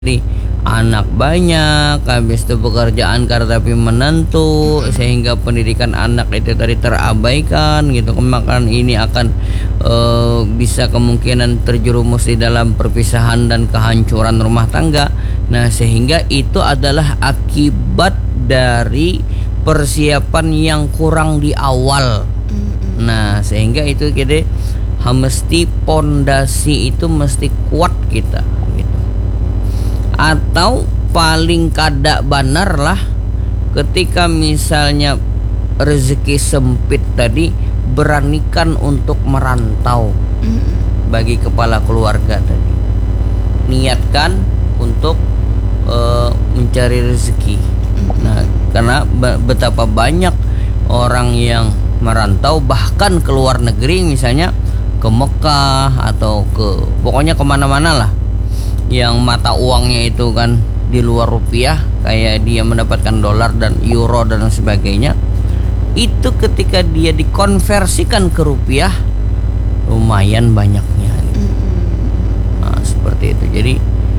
Jadi anak banyak, habis itu pekerjaan tapi menentu, sehingga pendidikan anak itu tadi terabaikan gitu. Maka ini akan bisa kemungkinan terjerumus di dalam perpisahan dan kehancuran rumah tangga. Nah, sehingga itu adalah akibat dari persiapan yang kurang di awal. Nah, sehingga itu kita mesti pondasi itu mesti kuat kita gitu. Atau paling kada benar lah ketika misalnya rezeki sempit tadi, beranikan untuk merantau. Bagi kepala keluarga tadi, niatkan untuk mencari rezeki. Nah, karena betapa banyak orang yang merantau bahkan ke luar negeri, misalnya ke Mekah atau pokoknya kemana-mana lah, yang mata uangnya itu kan di luar rupiah, kayak dia mendapatkan dolar dan euro dan sebagainya. Itu ketika dia dikonversikan ke rupiah, lumayan banyaknya gitu. Nah, seperti itu. Jadi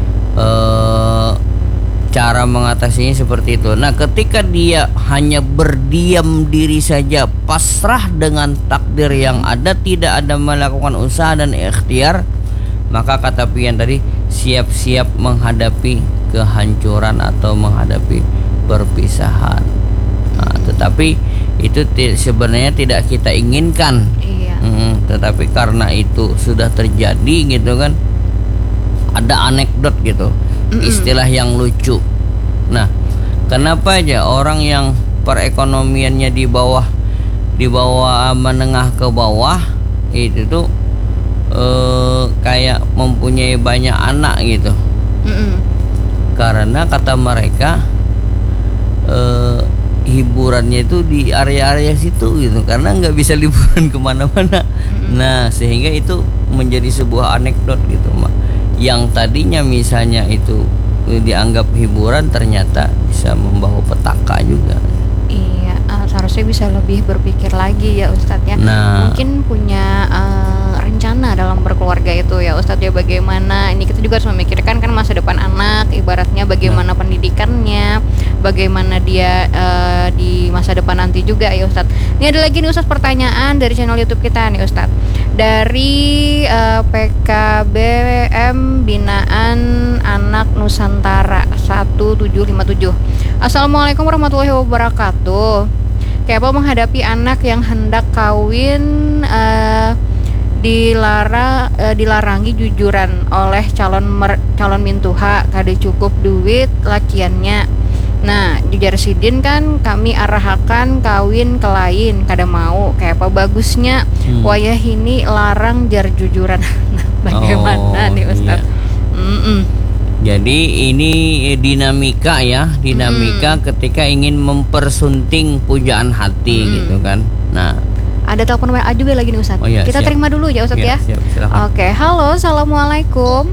cara mengatasinya seperti itu. Nah, ketika dia hanya berdiam diri saja, pasrah dengan takdir yang ada, tidak ada melakukan usaha dan ikhtiar, maka kata Pian tadi, siap-siap menghadapi kehancuran atau menghadapi perpisahan. Nah, tetapi itu sebenarnya tidak kita inginkan. Iya. Tetapi karena itu sudah terjadi gitu kan, ada anekdot gitu, istilah yang lucu. Nah, kenapa aja orang yang perekonomiannya di bawah menengah ke bawah itu tuh kayak mempunyai banyak anak gitu. Karena kata mereka hiburannya itu di area-area situ gitu, karena nggak bisa liburan kemana-mana. Nah, sehingga itu menjadi sebuah anekdot gitu, yang tadinya misalnya itu dianggap hiburan, ternyata bisa membawa petaka juga. Iya, seharusnya bisa lebih berpikir lagi ya Ustadz ya. Nah, mungkin punya rencana dalam berkeluarga itu ya Ustadz ya, bagaimana ini kita juga harus memikirkan kan masa depan anak, ibaratnya bagaimana pendidikannya, bagaimana dia di masa depan nanti juga ya Ustadz. Ini ada lagi nih Ustadz pertanyaan dari channel YouTube kita nih Ustadz, dari PKBM Binaan Anak Nusantara 1757. Assalamualaikum warahmatullahi wabarakatuh. Kayak apa menghadapi anak yang hendak kawin dilarangi jujuran oleh calon mintuha, kada cukup duit lakiannya. Nah, jujar sidin kan kami arahakan kawin ke lain, kada mau. Kayak apa bagusnya wayah ini larang jar jujuran. Nah, bagaimana nih Ustadz? Iya. Jadi ini dinamika ya, ketika ingin mempersunting pujaan hati gitu kan. Nah, ada telepon WA juga lagi nih Ustadz. Oh, iya, kita siap. terima dulu ya Ustadz ya. Siap, silakan. Oke, halo, assalamualaikum.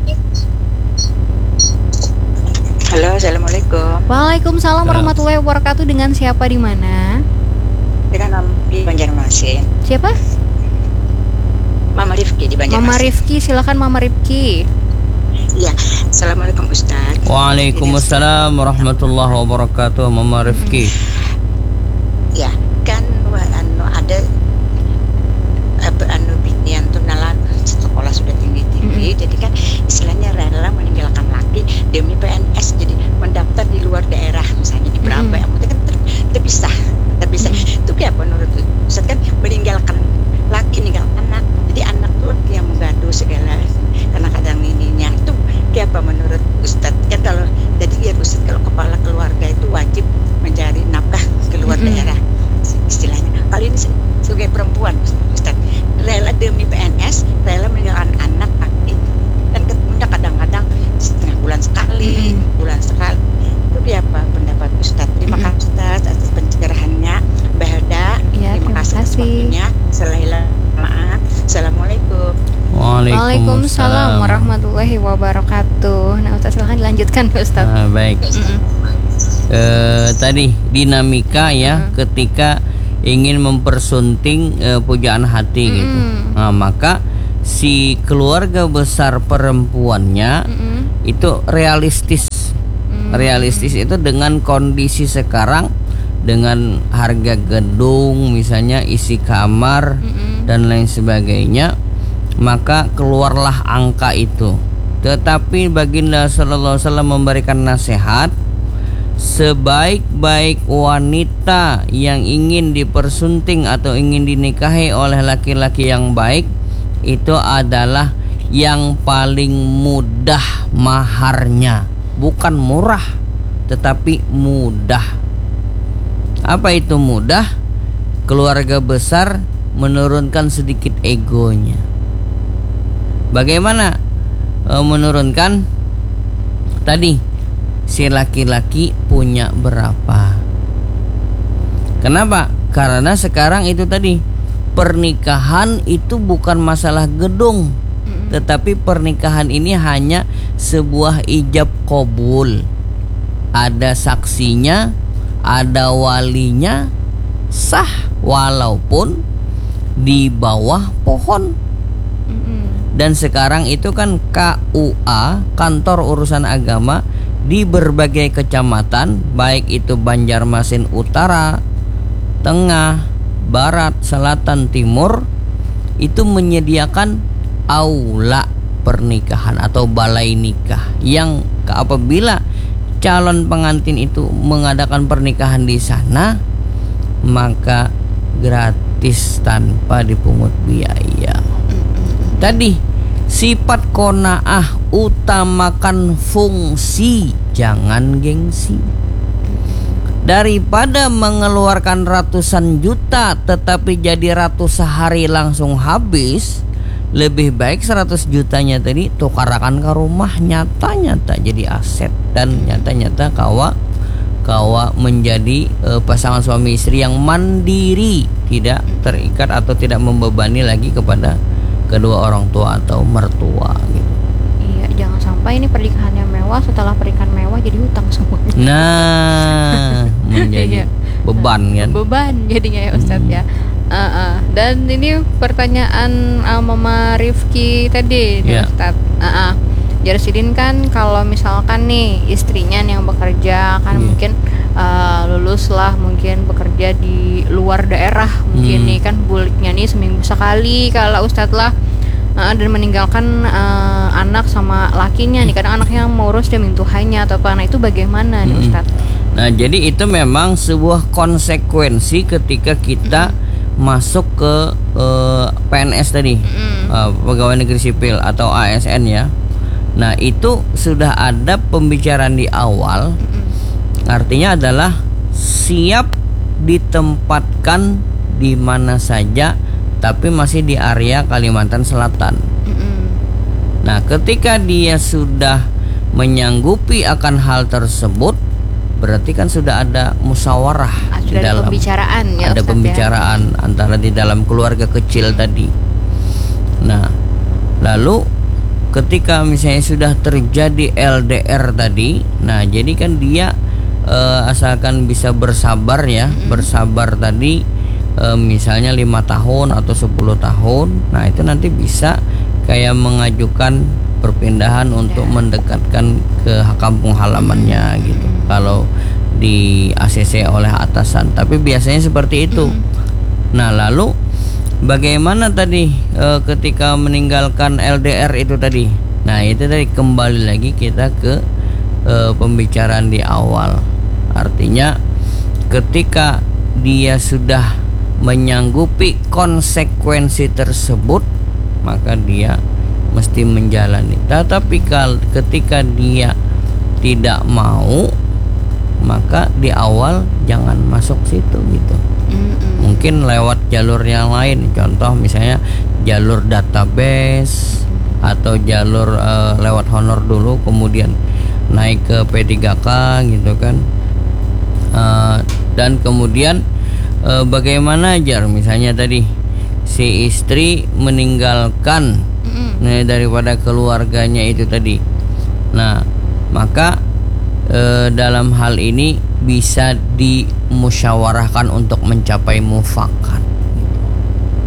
Halo, assalamualaikum. Waalaikumsalam warahmatullahi wabarakatuh. Dengan siapa di mana? Dengan di Banjarmasin. Siapa? Mama Rifki di Banjarmasin. Mama Rifki, silakan Mama Rifki. Iya, assalamualaikum Ustaz. Waalaikumsalam warahmatullahi wabarakatuh, Mama Rifki. Ya, kan ada binian tuh nalan sekolah sudah tinggi, jadi kan istilahnya rela meninggalkan laki demi PNS, jadi mendaftar di luar daerah, misalnya di berapa yang kan terpisah. Itu kayak menurut Ustaz kan meninggalkan laki, meninggalkan anak, jadi anak tuh yang menggaduh segala, karena kadang ininya itu kayak apa menurut Ustaz kan, kalau jadi ya Ustaz, kalau kepala keluarga itu wajib mencari nafkah keluar daerah istilahnya. Kali ini sebagai perempuan Ustaz rela demi PNS, rela meninggalkan anak laki, dan ketemunya kadang-kadang setengah bulan sekali, itu dia apa pendapat Ustaz? Terima kasih Ustaz atas pencerahannya, Mbak Helda. Ya, terima kasih atas waktunya. Maaf. Assalamualaikum. Waalaikumsalam warahmatullahi wabarakatuh. Nah Ustaz, silahkan dilanjutkan Ustaz. Baik. Tadi dinamika ya, ketika ingin mempersunting pujaan hati gitu. Nah, maka si keluarga besar perempuannya itu realistis. Realistis itu dengan kondisi sekarang, dengan harga gedung misalnya, isi kamar dan lain sebagainya, maka keluarlah angka itu. Tetapi baginda sallallahu alaihi wasallam memberikan nasihat, sebaik-baik wanita yang ingin dipersunting atau ingin dinikahi oleh laki-laki yang baik itu adalah yang paling mudah maharnya, bukan murah tetapi mudah. Apa itu mudah? Keluarga besar menurunkan sedikit egonya. Bagaimana menurunkan? Tadi si laki-laki punya berapa. Kenapa? Karena sekarang itu tadi, pernikahan itu bukan masalah gedung, tetapi pernikahan ini hanya sebuah ijab qabul. Ada saksinya, ada walinya, sah walaupun di bawah pohon. Dan sekarang itu kan KUA, Kantor Urusan Agama, di berbagai kecamatan, baik itu Banjarmasin Utara, Tengah, Barat, Selatan, Timur, itu menyediakan aula pernikahan atau balai nikah, yang apabila calon pengantin itu mengadakan pernikahan di sana, maka gratis tanpa dipungut biaya. Tadi sifat qanaah, utamakan fungsi, jangan gengsi. Daripada mengeluarkan ratusan juta tetapi jadi ratus sehari langsung habis, lebih baik 100 jutanya tadi tukarakan ke rumah, nyata-nyata jadi aset, dan nyata-nyata kawa menjadi pasangan suami istri yang mandiri, tidak terikat atau tidak membebani lagi kepada kedua orang tua atau mertua gitu. Iya, jangan sampai ini pernikahannya mewah, setelah pernikahan mewah jadi hutang semuanya. Nah, menjadi beban kan. Beban jadinya ya Ustadz ya. Dan ini pertanyaan Mama Rifki tadi nih Ustadz. Jarsidin kan kalau misalkan nih istrinya nih yang bekerja kan mungkin lulus lah, mungkin bekerja di luar daerah, mungkin nih kan buliknya nih seminggu sekali kalau Ustadz lah, dan meninggalkan anak sama lakinya nih, kadang anaknya mau urus demi Tuhannya atau apa. Nah itu bagaimana nih Ustadz? Nah jadi itu memang sebuah konsekuensi ketika kita masuk ke PNS tadi, pegawai negeri sipil atau ASN ya. Nah itu sudah ada pembicaraan di awal, artinya adalah siap ditempatkan di mana saja, tapi masih di area Kalimantan Selatan. Nah ketika dia sudah menyanggupi akan hal tersebut, berarti kan sudah ada musyawarah di dalam pembicaraan ya, ada Ustaz, pembicaraan ya? Antara di dalam keluarga kecil tadi. Nah lalu ketika misalnya sudah terjadi LDR tadi, nah jadi kan dia asalkan bisa bersabar ya, bersabar tadi misalnya 5 tahun atau 10 tahun, nah itu nanti bisa kayak mengajukan perpindahan untuk mendekatkan ke kampung halamannya gitu, kalau di ACC oleh atasan. Tapi biasanya seperti itu. Nah lalu bagaimana tadi ketika meninggalkan LDR itu tadi? Nah itu tadi kembali lagi kita ke pembicaraan di awal. Artinya ketika dia sudah menyanggupi konsekuensi tersebut, maka dia mesti menjalani. Tetapi ketika dia tidak mau, maka di awal jangan masuk situ gitu. Mungkin lewat jalur yang lain, contoh misalnya jalur database atau jalur lewat honor dulu, kemudian naik ke P3K gitu kan. Dan kemudian bagaimana aja misalnya tadi si istri meninggalkan daripada keluarganya itu tadi. Nah maka dalam hal ini bisa dimusyawarahkan untuk mencapai mufakat.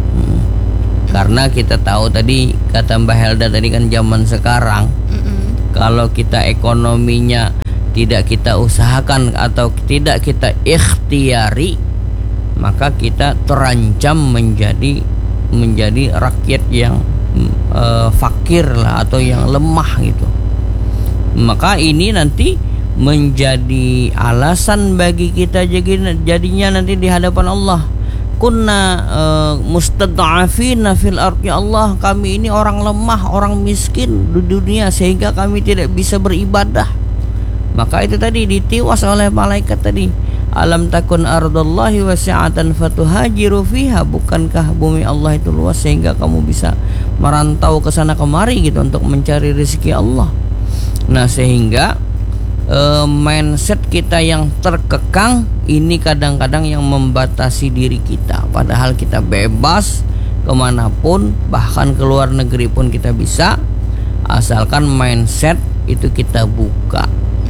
Karena kita tahu tadi kata Mbak Helda tadi kan zaman sekarang Kalau kita ekonominya tidak kita usahakan atau tidak kita ikhtiari, maka kita terancam menjadi rakyat yang fakir lah, atau yang lemah gitu. Maka ini nanti menjadi alasan bagi kita jadinya nanti di hadapan Allah, kunna mustad'afina fil ardh, ya Allah, kami ini orang lemah, orang miskin di dunia sehingga kami tidak bisa beribadah. Maka itu tadi ditiwas oleh malaikat tadi, alam takun ardallahi wasi'atan fatuhajiru fiha, bukankah bumi Allah itu luas sehingga kamu bisa merantau ke sana kemari gitu untuk mencari rezeki Allah. Nah, sehingga mindset kita yang terkekang ini kadang-kadang yang membatasi diri kita, padahal kita bebas kemanapun, bahkan ke luar negeri pun kita bisa, asalkan mindset itu kita buka.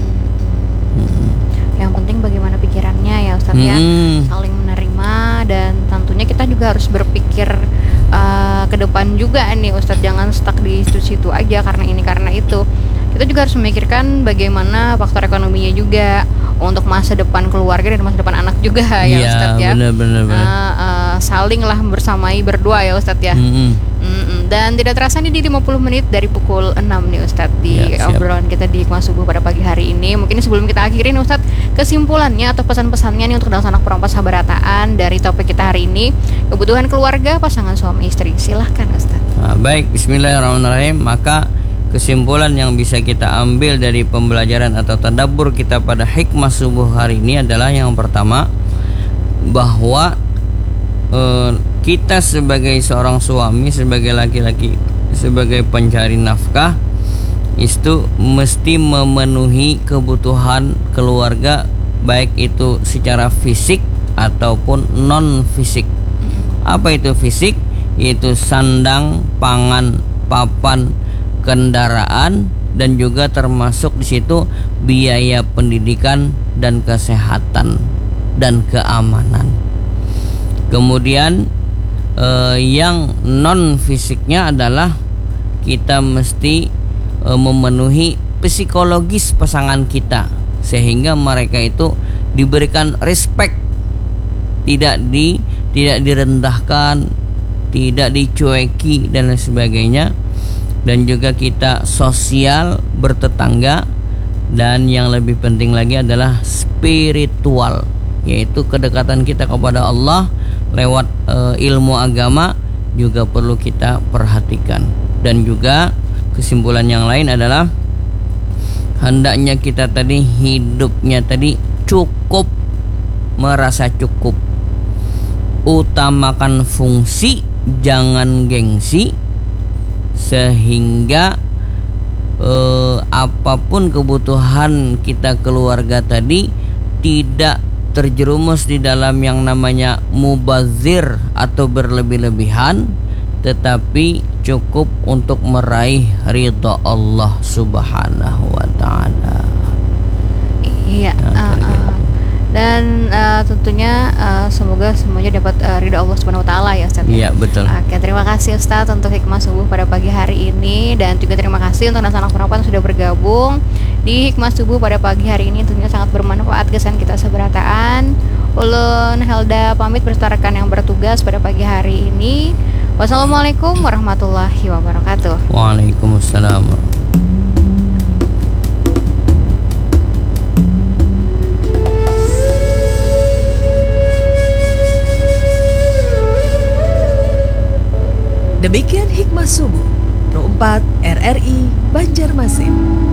Yang penting bagaimana pikirannya ya Ustadz ya, saling menerima, dan tentunya kita juga harus berpikir ke depan juga nih Ustadz, jangan stuck di situ aja karena ini karena itu. Kita juga harus memikirkan bagaimana faktor ekonominya juga untuk masa depan keluarga dan masa depan anak juga ya Ustadz ya. Benar. Salinglah bersamai berdua ya Ustadz ya. Dan tidak terasa nih di 50 menit dari pukul 6 nih Ustadz di obrolan kita di Hikmah Subuh pada pagi hari ini. Mungkin sebelum kita akhirin Ustadz, kesimpulannya atau pesan-pesannya nih untuk anak perempuan sahabarataan dari topik kita hari ini, kebutuhan keluarga pasangan suami istri. Silahkan Ustadz. Baik, bismillahirrahmanirrahim. Maka kesimpulan yang bisa kita ambil dari pembelajaran atau tadabbur kita pada Hikmah Subuh hari ini adalah yang pertama, bahwa kita sebagai seorang suami, sebagai laki-laki, sebagai pencari nafkah, itu mesti memenuhi kebutuhan keluarga, baik itu secara fisik ataupun non fisik. Apa itu fisik? Yaitu sandang, pangan, papan, kendaraan, dan juga termasuk di situ biaya pendidikan dan kesehatan dan keamanan. Kemudian yang non fisiknya adalah kita mesti memenuhi psikologis pasangan kita sehingga mereka itu diberikan respect, tidak direndahkan, tidak dicueki dan lain sebagainya. Dan juga kita sosial, bertetangga, dan yang lebih penting lagi adalah spiritual, yaitu kedekatan kita kepada Allah lewat ilmu agama juga perlu kita perhatikan. Dan juga kesimpulan yang lain adalah hendaknya kita tadi hidupnya tadi cukup, merasa cukup, utamakan fungsi, jangan gengsi, sehingga apapun kebutuhan kita keluarga tadi tidak terjerumus di dalam yang namanya mubazir atau berlebih-lebihan, tetapi cukup untuk meraih ridha Allah Subhanahu wa taala. Iya. Dan tentunya semoga semuanya dapat ridha Allah Subhanahu wa taala ya Ustaz. Iya, betul. Oke, terima kasih Ustaz untuk Hikmah Subuh pada pagi hari ini, dan juga terima kasih untuk anak perempuan yang sudah bergabung di Hikmah Subuh pada pagi hari ini. Tentunya sangat bermanfaat kesan kita seberataan. Ulun Helda pamit beserta rekan yang bertugas pada pagi hari ini. Wassalamualaikum warahmatullahi wabarakatuh. Waalaikumsalam. Demikian Hikmah Subuh, Pro 4 RRI Banjarmasin.